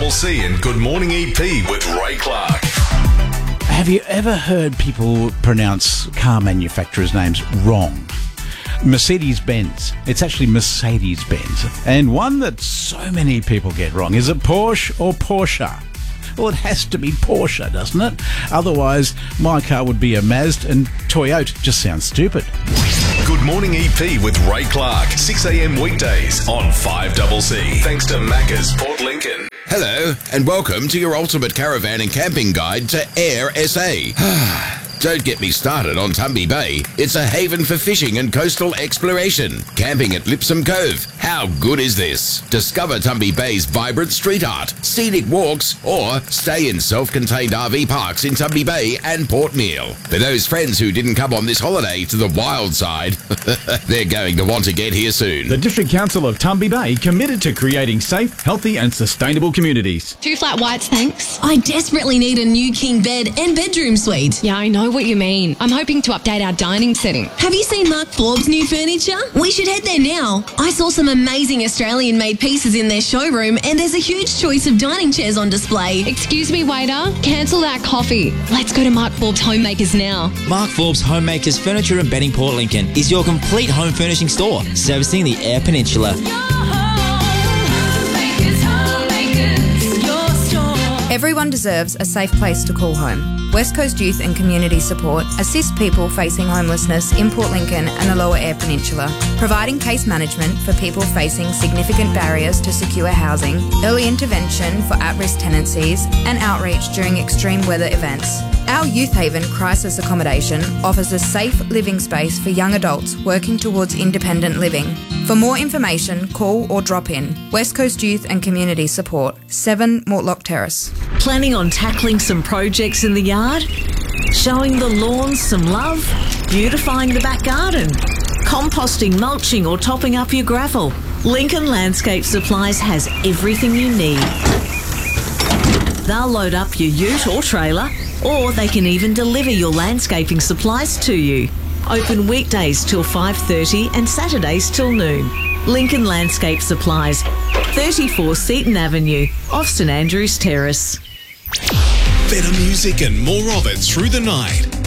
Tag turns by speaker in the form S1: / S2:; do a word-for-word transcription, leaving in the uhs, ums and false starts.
S1: Double C and Good Morning E P with Ray Clark.
S2: Have you ever heard people pronounce car manufacturers' names wrong? Mercedes-Benz. It's actually Mercedes-Benz. And one that so many people get wrong. Is it Porsche or Porsche? Well, it has to be Porsche, doesn't it? Otherwise, my car would be a Mazda, and Toyota just sounds stupid.
S1: Good Morning E P with Ray Clark, six a.m. weekdays on five double C. Thanks to Macca's Port Lincoln.
S3: Hello, and welcome to your ultimate caravan and camping guide to Air S A. Don't get me started on Tumby Bay. It's a haven for fishing and coastal exploration. Camping at Lipsum Cove. How good is this? Discover Tumby Bay's vibrant street art, scenic walks, or stay in self-contained R V parks in Tumby Bay and Port Neale. For those friends who didn't come on this holiday to the wild side, they're going to want to get here soon.
S4: The District Council of Tumby Bay committed to creating safe, healthy and sustainable communities.
S5: Two flat whites, thanks.
S6: I desperately need a new king bed and bedroom suite.
S5: Yeah, I know what you mean. I'm hoping to update our dining setting.
S6: Have you seen Mark Forbes' new furniture? We should head there now. I saw some amazing Australian-made pieces in their showroom, and there's a huge choice of dining chairs on display.
S5: Excuse me, waiter. Cancel that coffee. Let's go to Mark Forbes Homemakers now.
S7: Mark Forbes Homemakers Furniture and Bedding Port Lincoln is your complete home furnishing store, servicing the Eyre Peninsula.
S8: Everyone deserves a safe place to call home. West Coast Youth and Community Support assist people facing homelessness in Port Lincoln and the Lower Eyre Peninsula, providing case management for people facing significant barriers to secure housing, early intervention for at-risk tenancies, and outreach during extreme weather events. Our Youth Haven Crisis Accommodation offers a safe living space for young adults working towards independent living. For more information, call or drop in. West Coast Youth and Community Support, seven Mortlock Terrace.
S9: Planning on tackling some projects in the yard? Showing the lawns some love? Beautifying the back garden? Composting, mulching or topping up your gravel? Lincoln Landscape Supplies has everything you need. They'll load up your ute or trailer, or they can even deliver your landscaping supplies to you. Open weekdays till five thirty and Saturdays till noon. Lincoln Landscape Supplies, thirty-four Seaton Avenue, off St Andrews Terrace.
S1: Better music and more of it through the night.